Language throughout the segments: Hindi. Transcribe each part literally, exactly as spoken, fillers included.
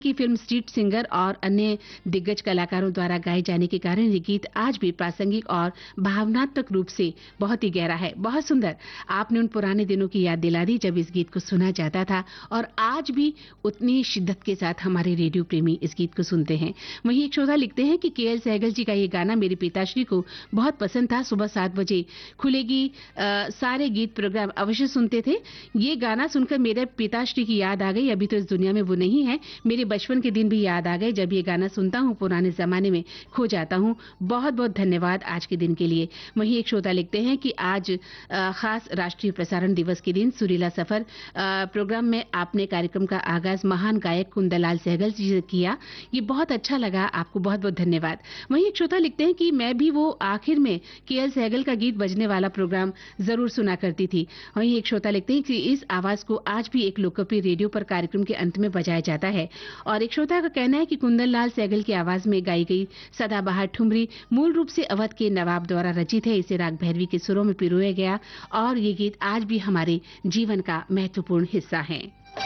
की फिल्म स्ट्रीट सिंगर और अन्य दिग्गज कलाकारों द्वारा गाए जाने के कारण ये गीत आज भी प्रासंगिक और भावनात्मक रूप से बहुत ही गहरा है। बहुत सुंदर। आपने उन पुराने दिनों की याद दिला दी जब इस गीत को सुना जाता था और आज भी उतनी शिद्दत के साथ हमारे रेडियो प्रेमी इस गीत को सुनते हैं। वहीं एक श्रोता लिखते हैं कि के एल सहगल जी का ये गाना मेरे पिताश्री को बहुत पसंद था। सुबह सात बजे खुलेगी आ, सारे गीत प्रोग्राम अवश्य सुनते थे। ये गाना सुनकर मेरे पिताश्री की याद आ गई। अभी तो इस दुनिया में वो नहीं है। मेरे बचपन के दिन भी याद आ गए। जब ये गाना सुनता हूँ पुराने जमाने में खो जाता हूँ। बहुत बहुत धन्यवाद आज के दिन के लिए। वहीं एक श्रोता लिखते हैं कि आज आ, खास राष्ट्रीय प्रसारण दिवस के दिन सुरीला सफर आ, प्रोग्राम में आपने कार्यक्रम का आगाज महान गायक कुंदनलाल सहगल जी से किया। ये बहुत अच्छा लगा। आपको बहुत बहुत धन्यवाद। वहीं एक श्रोता लिखते हैं कि मैं भी वो आखिर में के एल सहगल का गीत बजने वाला प्रोग्राम जरूर सुना करती थी। वहीं एक श्रोता लिखते हैं कि इस आवाज को आज भी एक लोकप्रिय रेडियो पर कार्यक्रम के अंत में बजाया जाता है। और एक श्रोता का कहना है कि कुंदनलाल सहगल की आवाज में गाई गई सदाबहार ठुमरी मूल रूप से अवध के नवाब द्वारा रचित है। इसे राग भैरवी के सुरों में पिरोया गया और ये गीत आज भी हमारे जीवन का महत्वपूर्ण हिस्सा है।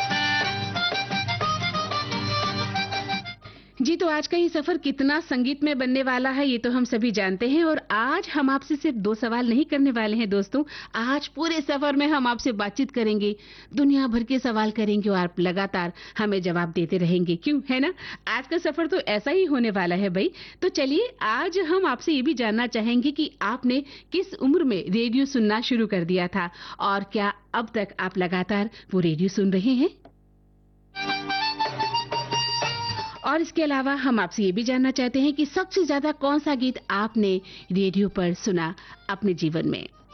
जी, तो आज का ये सफर कितना संगीत में बनने वाला है ये तो हम सभी जानते हैं। और आज हम आपसे सिर्फ दो सवाल नहीं करने वाले हैं दोस्तों। आज पूरे सफर में हम आपसे बातचीत करेंगे, दुनिया भर के सवाल करेंगे और आप लगातार हमें जवाब देते रहेंगे। क्यों, है ना? आज का सफर तो ऐसा ही होने वाला है भाई। तो चलिए, आज हम आपसे ये भी जानना चाहेंगे कि आपने किस उम्र में रेडियो सुनना शुरू कर दिया था और क्या अब तक आप लगातार वो रेडियो सुन रहे हैं। और इसके अलावा हम आपसे ये भी जानना चाहते हैं कि सबसे ज्यादा कौन सा गीत आपने रेडियो पर सुना अपने जीवन में।